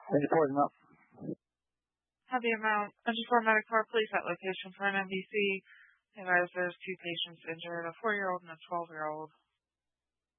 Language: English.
Reporting up. Have the amount 24 Medical Police at location for an MVC. Advised there's 2 patients injured, a 4-year-old and a 12-year-old.